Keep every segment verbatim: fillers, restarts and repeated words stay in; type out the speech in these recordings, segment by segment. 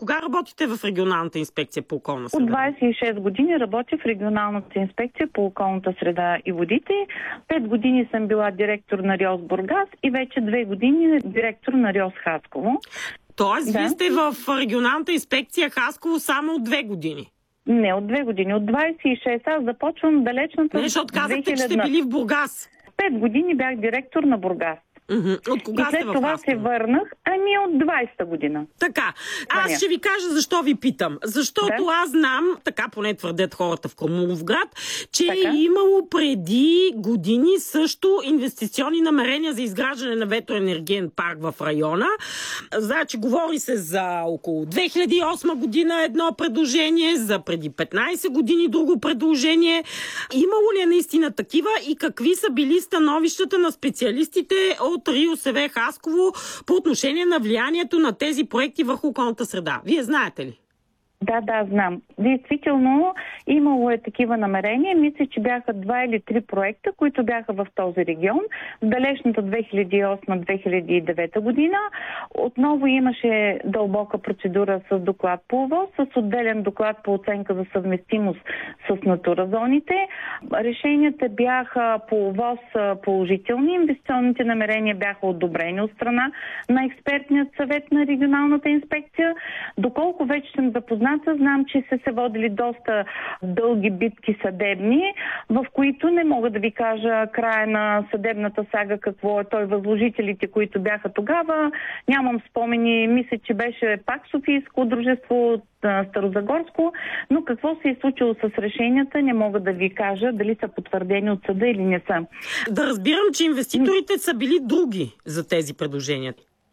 кога работите в регионалната инспекция по околна среда? От двадесет и шест години работя в регионалната инспекция по околната среда и водите. Пет години съм била директор на РИОС Бургас и вече две години директор на РИОС Хасково. Тоест, да. Вие сте в регионалната инспекция Хасково само от две години? Не, от две години. От двадесет и шест аз започвам далечната. Не, защото казахте, че сте били в Бургас. Пет години бях директор на Бургас. Mm-hmm. От кога и след сте в това Хасково? се върнах, ами от двадесета година. Така, аз ще ви кажа защо ви питам. Защото да? аз знам, така поне твърдят хората в Крумовград, че така? е имало преди години също инвестиционни намерения за изграждане на ветроенергиен парк в района. Значи, говори се за около две хиляди и осма година едно предложение, за преди петнадесет години друго предложение. Имало ли е наистина такива и какви са били становищата на специалистите от РИОСВ Хасково по отношение на влиянието на тези проекти върху околната среда? Вие знаете ли? Да, да, знам. Действително имало е такива намерения. Мисля, че бяха два или три проекта, които бяха в този регион. В далечната две хиляди и осма - две хиляди и девета година отново имаше дълбока процедура с доклад по ОВОС, с отделен доклад по оценка за съвместимост с натура зоните. Решенията бяха по ОВОС положителни. Инвестиционните намерения бяха одобрени от страна на експертният съвет на регионалната инспекция. Доколко вече съм запозната, знам, че са се водили доста дълги битки съдебни, в които не мога да ви кажа края на съдебната сага какво е той, възложителите, които бяха тогава. Нямам спомени, мисля, че беше пак Софийско дружество, Старозагорско, но какво се е случило с решенията, не мога да ви кажа дали са потвърдени от съда или не са. Да разбирам, че инвеститорите са били други за тези предложения.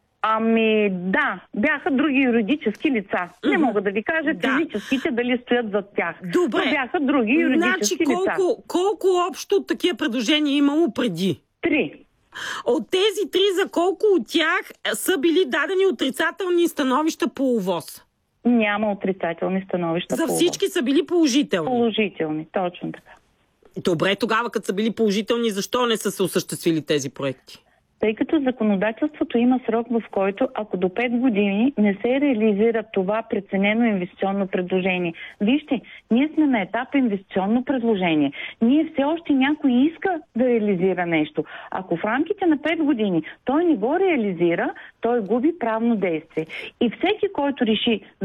Ами да, бяха други юридически лица. Mm-hmm. Не мога да ви кажа физическите да. дали стоят зад тях. Добре. Но бяха други юридически значи, колко, лица. колко общо такива предложения имало преди? Три. От тези три, за колко от тях са били дадени отрицателни становища по ОВОС? Няма отрицателни становища за по всички ОВОС. Са били положителни? Положителни, точно така. Добре, тогава като са били положителни, защо не са се осъществили тези проекти? Тъй като законодателството има срок, в който ако до пет години не се реализира това преценено инвестиционно предложение. Вижте, ние сме на етап инвестиционно предложение. Ние все още някой иска да реализира нещо. Ако в рамките на пет години той не го реализира, той губи правно действие. И всеки, който реши